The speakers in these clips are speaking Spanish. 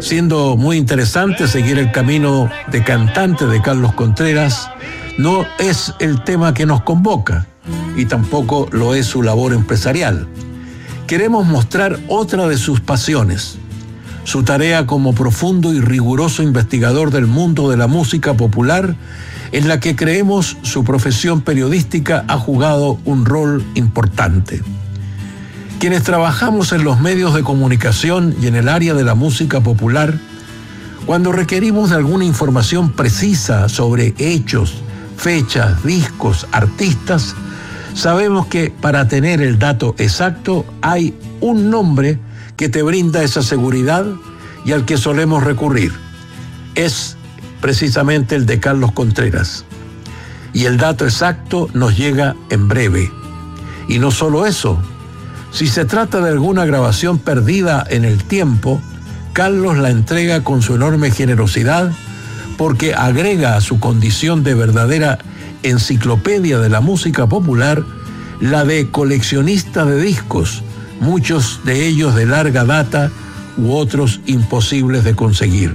Siendo muy interesante seguir el camino de cantante de Carlos Contreras, no es el tema que nos convoca y tampoco lo es su labor empresarial. Queremos mostrar otra de sus pasiones, su tarea como profundo y riguroso investigador del mundo de la música popular, en la que creemos su profesión periodística ha jugado un rol importante. Quienes trabajamos en los medios de comunicación y en el área de la música popular, cuando requerimos de alguna información precisa sobre hechos, fechas, discos, artistas, sabemos que para tener el dato exacto hay un nombre que te brinda esa seguridad y al que solemos recurrir. Es precisamente el de Carlos Contreras. Y el dato exacto nos llega en breve. Y no solo eso, si se trata de alguna grabación perdida en el tiempo, Carlos la entrega con su enorme generosidad porque agrega a su condición de verdadera enciclopedia de la música popular la de coleccionista de discos, muchos de ellos de larga data u otros imposibles de conseguir.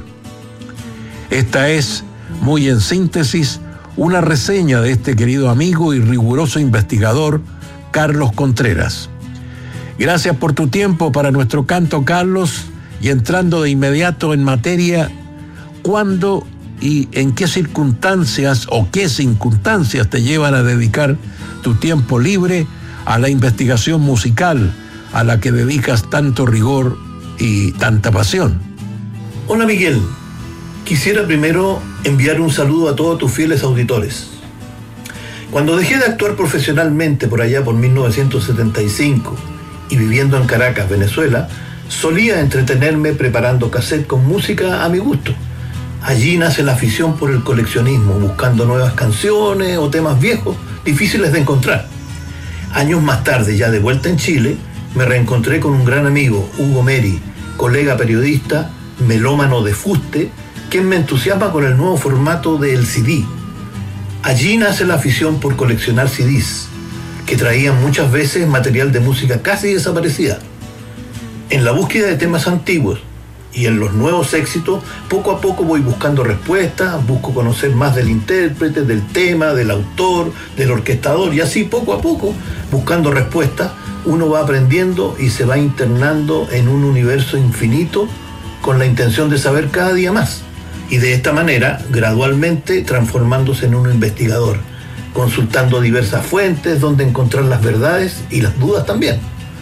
Esta es, muy en síntesis, una reseña de este querido amigo y riguroso investigador, Carlos Contreras. Gracias por tu tiempo para nuestro canto, Carlos, y entrando de inmediato en materia, ¿cuándo y en qué circunstancias o qué circunstancias te llevan a dedicar tu tiempo libre a la investigación musical a la que dedicas tanto rigor y tanta pasión? Hola Miguel, quisiera primero enviar un saludo a todos tus fieles auditores. Cuando dejé de actuar profesionalmente por allá por 1975 y viviendo en Caracas, Venezuela, solía entretenerme preparando cassette con música a mi gusto. Allí nace la afición por el coleccionismo, buscando nuevas canciones o temas viejos difíciles de encontrar. Años más tarde, ya de vuelta en Chile, me reencontré con un gran amigo, Hugo Meri, colega periodista, melómano de fuste, quien me entusiasma con el nuevo formato del CD. Allí nace la afición por coleccionar CDs, que traían muchas veces material de música casi desaparecida. En la búsqueda de temas antiguos y en los nuevos éxitos, poco a poco voy buscando respuestas, busco conocer más del intérprete, del tema, del autor, del orquestador, y así poco a poco, buscando respuestas, uno va aprendiendo y se va internando en un universo infinito con la intención de saber cada día más. Y de esta manera, gradualmente transformándose en un investigador, consultando diversas fuentes donde encontrar las verdades y las dudas también.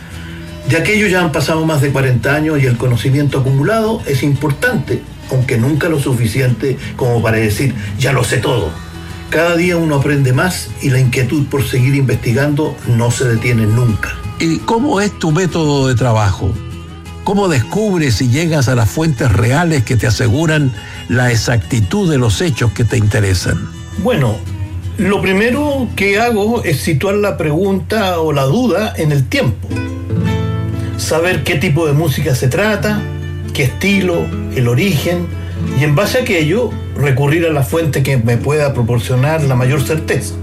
De aquello ya han pasado más de 40 años y el conocimiento acumulado es importante, aunque nunca lo suficiente como para decir, ya lo sé todo. Cada día uno aprende más y la inquietud por seguir investigando no se detiene nunca. ¿Y cómo es tu método de trabajo? ¿Cómo descubres y llegas a las fuentes reales que te aseguran la exactitud de los hechos que te interesan? Bueno, lo primero que hago es situar la pregunta o la duda en el tiempo. Saber qué tipo de música se trata, qué estilo, el origen, y en base a aquello recurrir a la fuente que me pueda proporcionar la mayor certeza.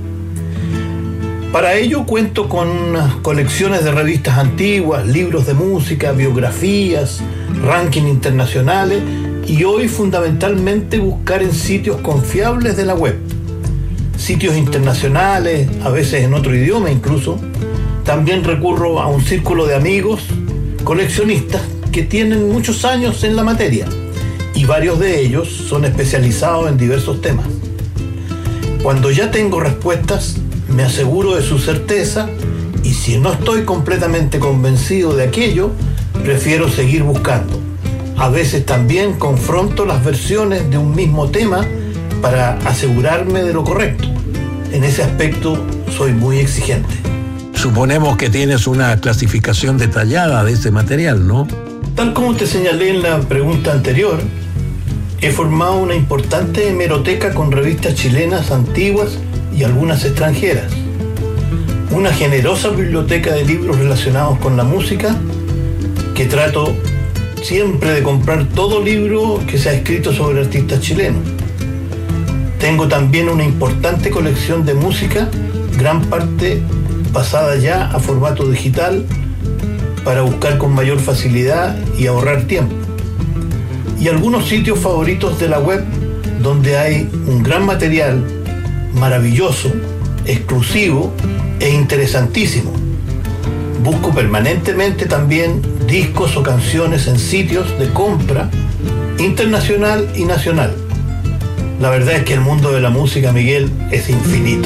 Para ello cuento con unas colecciones de revistas antiguas, libros de música, biografías, rankings internacionales y hoy fundamentalmente buscar en sitios confiables de la web. Sitios internacionales, a veces en otro idioma incluso. También recurro a un círculo de amigos, coleccionistas que tienen muchos años en la materia y varios de ellos son especializados en diversos temas. Cuando ya tengo respuestas, me aseguro de su certeza y si no estoy completamente convencido de aquello, prefiero seguir buscando. A veces también confronto las versiones de un mismo tema para asegurarme de lo correcto. En ese aspecto soy muy exigente. Suponemos que tienes una clasificación detallada de ese material, ¿no? Tal como te señalé en la pregunta anterior, he formado una importante hemeroteca con revistas chilenas antiguas y algunas extranjeras. Una generosa biblioteca de libros relacionados con la música que trato siempre de comprar todo libro que se ha escrito sobre artistas chilenos. Tengo también una importante colección de música, gran parte pasada ya a formato digital para buscar con mayor facilidad y ahorrar tiempo. y algunos sitios favoritos de la web donde hay un gran material maravilloso, exclusivo e interesantísimo. Busco permanentemente también discos o canciones en sitios de compra internacional y nacional. La verdad es que el mundo de la música, Miguel, es infinito.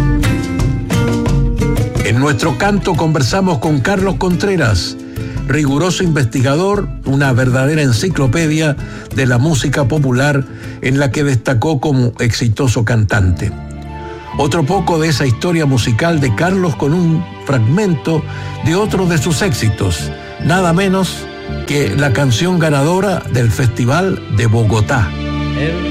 En nuestro canto conversamos con Carlos Contreras, riguroso investigador, una verdadera enciclopedia de la música popular en la que destacó como exitoso cantante. Otro poco de esa historia musical de Carlos con un fragmento de otro de sus éxitos, nada menos que la canción ganadora del Festival de Bogotá.